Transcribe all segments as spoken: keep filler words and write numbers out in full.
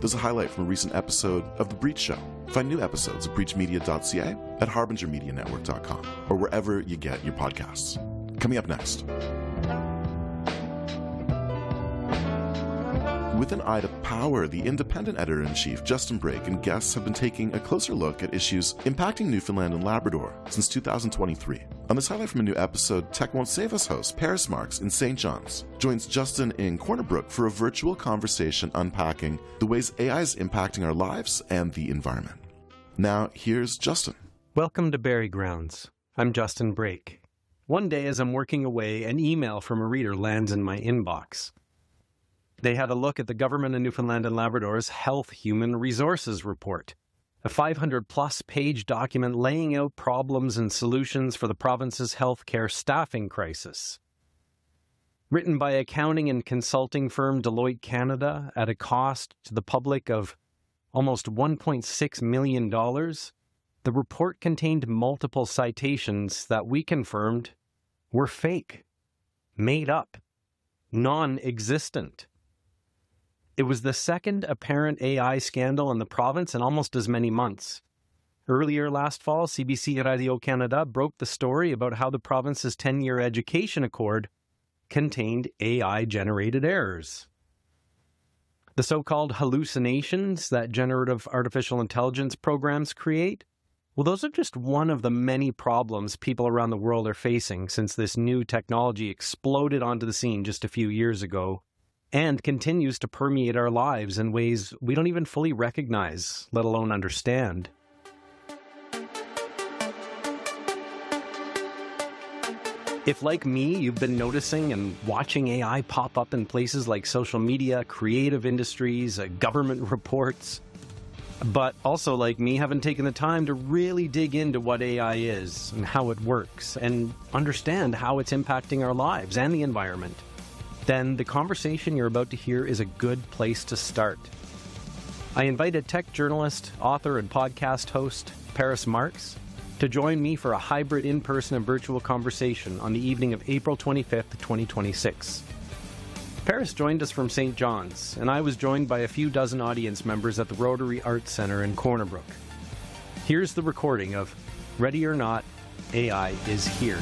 there's a highlight from a recent episode of The Breach Show. Find new episodes at breach media dot c a, at harbinger media network dot com, or wherever you get your podcasts. Coming up next. With an eye to power, the Independent editor-in-chief, Justin Brake, and guests have been taking a closer look at issues impacting Newfoundland and Labrador since two thousand twenty-three. On this highlight from a new episode, Tech Won't Save Us host Paris Marks in Saint John's joins Justin in Corner Brook for a virtual conversation unpacking the ways A I is impacting our lives and the environment. Now, here's Justin. Welcome to Berry Grounds. I'm Justin Brake. One day as I'm working away, an email from a reader lands in my inbox. They had a look at the Government of Newfoundland and Labrador's Health Human Resources Report, a five hundred plus page document laying out problems and solutions for the province's healthcare staffing crisis. Written by accounting and consulting firm Deloitte Canada at a cost to the public of almost one point six million dollars, the report contained multiple citations that we confirmed were fake, made up, non-existent. It was the second apparent A I scandal in the province in almost as many months. Earlier last fall, C B C Radio-Canada broke the story about how the province's ten-year education accord contained A I-generated errors. The so-called hallucinations that generative artificial intelligence programs create, well, those are just one of the many problems people around the world are facing since this new technology exploded onto the scene just a few years ago, and continues to permeate our lives in ways we don't even fully recognize, let alone understand. If, like me, you've been noticing and watching A I pop up in places like social media, creative industries, uh, government reports, but also, like me, haven't taken the time to really dig into what A I is and how it works and understand how it's impacting our lives and the environment, then the conversation you're about to hear is a good place to start. I invited tech journalist, author, and podcast host Paris Marks to join me for a hybrid in-person and virtual conversation on the evening of April twenty-fifth, twenty twenty-six. Paris joined us from Saint John's, and I was joined by a few dozen audience members at the Rotary Arts Centre in Corner Brook. Here's the recording of Ready or Not, A I is Here.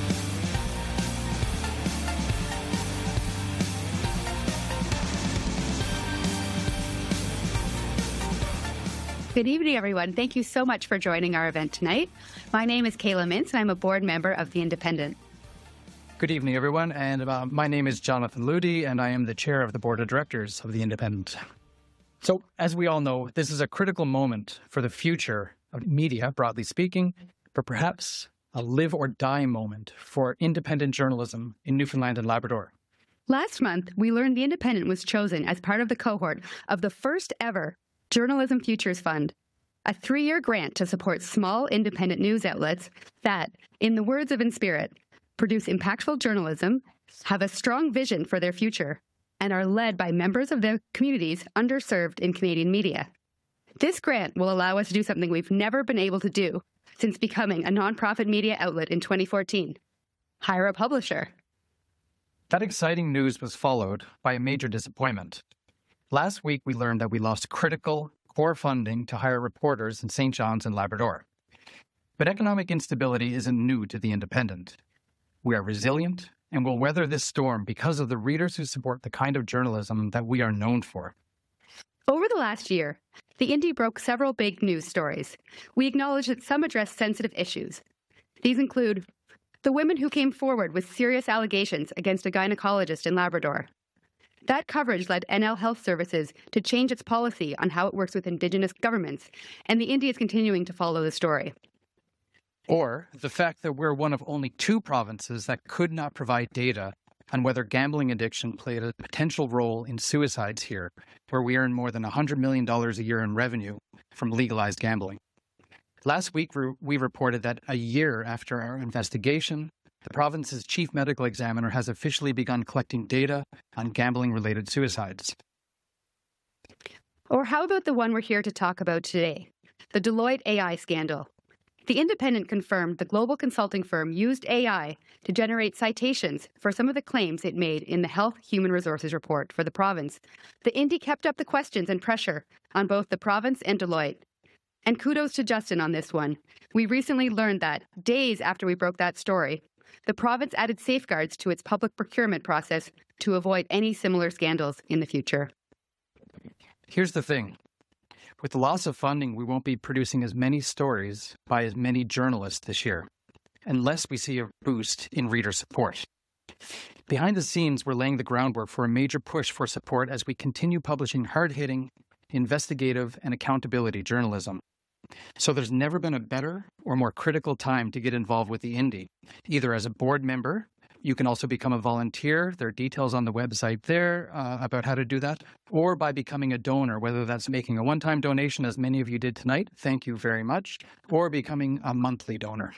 Good evening, everyone. Thank you so much for joining our event tonight. My name is Kayla Mintz, and I'm a board member of The Independent. Good evening, everyone. And uh, my name is Jonathan Ludi, and I am the chair of the board of directors of The Independent. So, as we all know, this is a critical moment for the future of media, broadly speaking, but perhaps a live or die moment for independent journalism in Newfoundland and Labrador. Last month, we learned The Independent was chosen as part of the cohort of the first ever Journalism Futures Fund, a three-year grant to support small independent news outlets that, in the words of Inspirit, produce impactful journalism, have a strong vision for their future, and are led by members of their communities underserved in Canadian media. This grant will allow us to do something we've never been able to do since becoming a nonprofit media outlet in twenty fourteen. Hire a publisher. That exciting news was followed by a major disappointment. Last week, we learned that we lost critical core funding to hire reporters in Saint John's and Labrador. But economic instability isn't new to The Independent. We are resilient and will weather this storm because of the readers who support the kind of journalism that we are known for. Over the last year, the Indie broke several big news stories. We acknowledge that some address sensitive issues. These include the women who came forward with serious allegations against a gynecologist in Labrador. That coverage led N L Health Services to change its policy on how it works with Indigenous governments, and the Indie is continuing to follow the story. Or the fact that we're one of only two provinces that could not provide data on whether gambling addiction played a potential role in suicides here, where we earn more than one hundred million dollars a year in revenue from legalized gambling. Last week, we reported that a year after our investigation, the province's chief medical examiner has officially begun collecting data on gambling-related suicides. Or how about the one we're here to talk about today, the Deloitte A I scandal? The Independent confirmed the global consulting firm used A I to generate citations for some of the claims it made in the Health Human Resources Report for the province. The Indy kept up the questions and pressure on both the province and Deloitte. And kudos to Justin on this one. We recently learned that, days after we broke that story, the province added safeguards to its public procurement process to avoid any similar scandals in the future. Here's the thing. With the loss of funding, we won't be producing as many stories by as many journalists this year, unless we see a boost in reader support. Behind the scenes, we're laying the groundwork for a major push for support as we continue publishing hard-hitting, investigative, and accountability journalism. So there's never been a better or more critical time to get involved with the Indy, either as a board member. You can also become a volunteer. There are details on the website there uh, about how to do that, or by becoming a donor, whether that's making a one-time donation, as many of you did tonight, thank you very much, or becoming a monthly donor.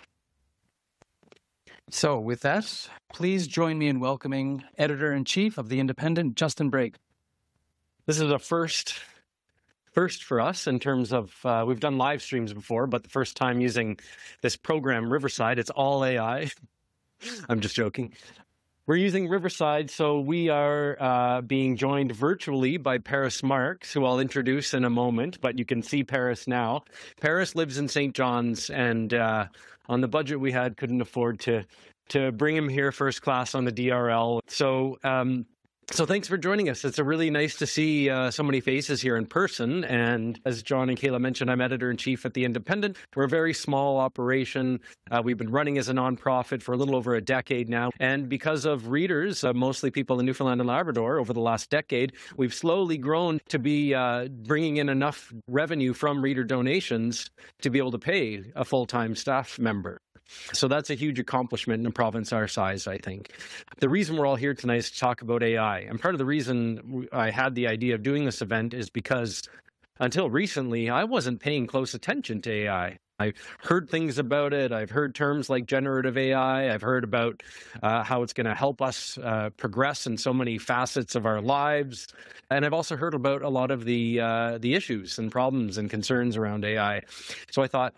So with that, please join me in welcoming Editor-in-Chief of The Independent, Justin Brake. This is a first first for us in terms of, uh, we've done live streams before, but the first time using this program, Riverside. It's all A I. I'm just joking. We're using Riverside, so we are uh, being joined virtually by Paris Marks, who I'll introduce in a moment, but you can see Paris now. Paris lives in Saint John's, and uh, on the budget we had, couldn't afford to to bring him here first class on the D R L. So um, So thanks for joining us. It's a really nice to see uh, so many faces here in person. And as John and Kayla mentioned, I'm editor-in-chief at The Independent. We're a very small operation. Uh, we've been running as a nonprofit for a little over a decade now. And because of readers, uh, mostly people in Newfoundland and Labrador over the last decade, we've slowly grown to be uh, bringing in enough revenue from reader donations to be able to pay a full-time staff member. So that's a huge accomplishment in a province our size, I think. The reason we're all here tonight is to talk about A I. And part of the reason I had the idea of doing this event is because until recently, I wasn't paying close attention to A I. I've heard things about it. I've heard terms like generative A I. I've heard about uh, how it's going to help us uh, progress in so many facets of our lives. And I've also heard about a lot of the, uh, the issues and problems and concerns around A I. So I thought,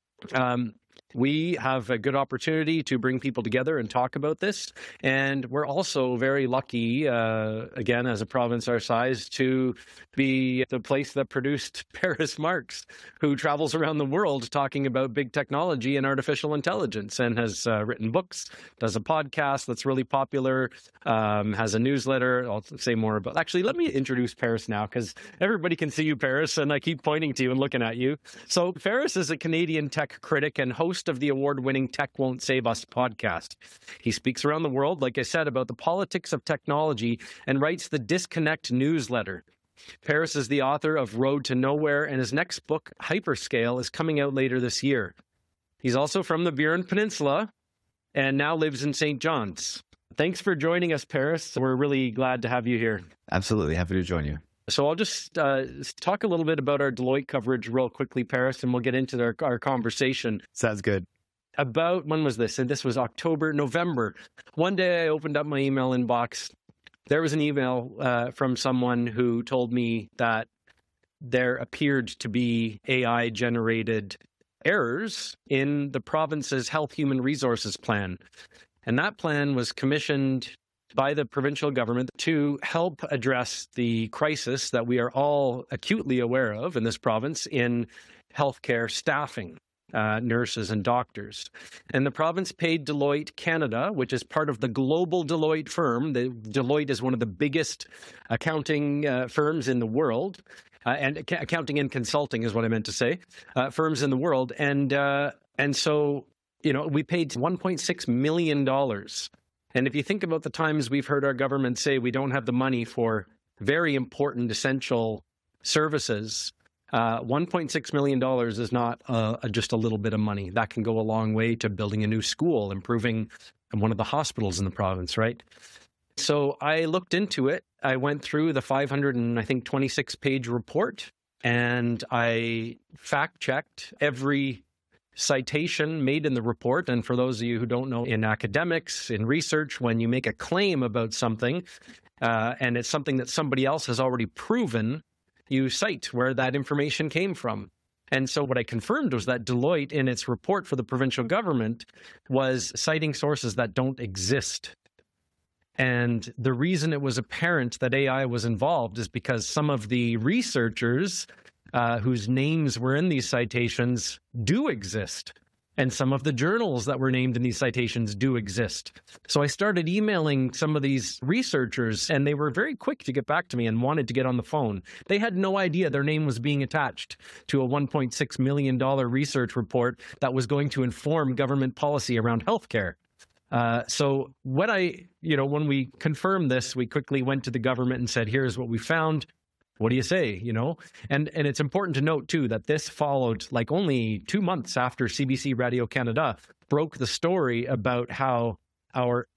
um, we have a good opportunity to bring people together and talk about this. And we're also very lucky, uh, again, as a province our size, to be the place that produced Paris Marks, who travels around the world talking about big technology and artificial intelligence and has uh, written books, does a podcast that's really popular, um, has a newsletter. I'll say more about. Actually, let me introduce Paris now, because everybody can see you, Paris, and I keep pointing to you and looking at you. So Paris is a Canadian tech critic and host of the award-winning Tech Won't Save Us podcast. He speaks around the world, like I said, about the politics of technology and writes the Disconnect newsletter. Paris is the author of Road to Nowhere, and his next book, Hyperscale, is coming out later this year. He's also from the Burin Peninsula and now lives in Saint John's. Thanks for joining us, Paris. We're really glad to have you here. Absolutely. Happy to join you. So I'll just uh, talk a little bit about our Deloitte coverage real quickly, Paris, and we'll get into our, our conversation. Sounds good. About, when was this? And this was October, November. One day I opened up my email inbox. There was an email uh, from someone who told me that there appeared to be A I-generated errors in the province's Health Human Resources Plan. And that plan was commissioned by the provincial government to help address the crisis that we are all acutely aware of in this province in healthcare staffing, uh, nurses and doctors. And the province paid Deloitte Canada, which is part of the global Deloitte firm. The, Deloitte is one of the biggest accounting uh, firms in the world, uh, and ac- accounting and consulting is what I meant to say, uh, firms in the world. And uh, and so, you know, we paid one point six million dollars. And if you think about the times we've heard our government say we don't have the money for very important, essential services, uh, one point six million dollars is not uh, just a little bit of money. That can go a long way to building a new school, improving one of the hospitals in the province, right? So I looked into it. I went through the five hundred and I think twenty-six page report, and I fact-checked every citation made in the report. And for those of you who don't know, in academics, in research, when you make a claim about something uh, and it's something that somebody else has already proven, you cite where that information came from. And so what I confirmed was that Deloitte, in its report for the provincial government, was citing sources that don't exist. And the reason it was apparent that A I was involved is because some of the researchers uh, whose names were in these citations do exist. And some of the journals that were named in these citations do exist. So I started emailing some of these researchers, and they were very quick to get back to me and wanted to get on the phone. They had no idea their name was being attached to a one point six million dollars research report that was going to inform government policy around healthcare. Uh, so what I, you know, when we confirmed this, we quickly went to the government and said, here's what we found. What do you say, you know? And and it's important to note, too, that this followed like only two months after C B C Radio Canada broke the story about how our